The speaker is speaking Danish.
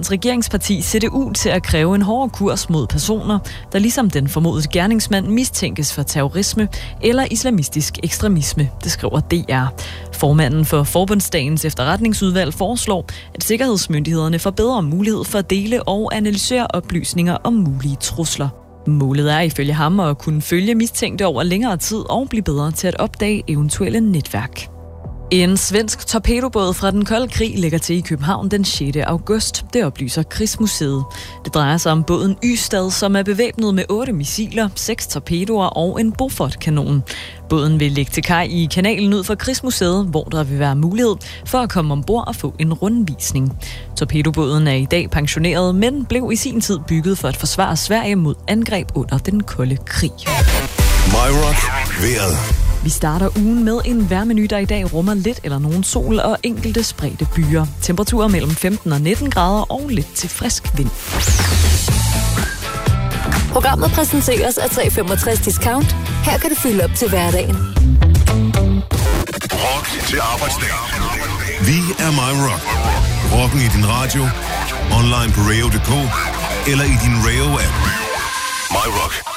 Tysklands regeringsparti CDU til at kræve en hårdere kurs mod personer, der ligesom den formodede gerningsmand mistænkes for terrorisme eller islamistisk ekstremisme, det skriver DR. Formanden for Forbundsdagens efterretningsudvalg foreslår, at sikkerhedsmyndighederne får bedre mulighed for at dele og analysere oplysninger om mulige trusler. Målet er ifølge ham at kunne følge mistænkte over længere tid og blive bedre til at opdage eventuelle netværk. En svensk torpedobåd fra den kolde krig lægger til i København den 6. august. Det oplyser Krigsmuseet. Det drejer sig om båden Ystad, som er bevæbnet med 8 missiler, 6 torpedoer og en Bofort-kanon. Båden vil ligge til kaj i kanalen ud for Krigsmuseet, hvor der vil være mulighed for at komme ombord og få en rundvisning. Torpedobåden er i dag pensioneret, men blev i sin tid bygget for at forsvare Sverige mod angreb under den kolde krig. My Rock vejret. Vi starter ugen med en vejrmenu, der i dag rummer lidt eller nogen sol og enkelte spredte byer. Temperaturer mellem 15 og 19 grader og lidt til frisk vind. Programmet præsenteres af 365 Discount. Her kan du fylde op til hverdagen. Rock til arbejdsdagen. Vi er My Rock. Rocken i din radio, online på radio.dk eller i din Radio-app. My Rock.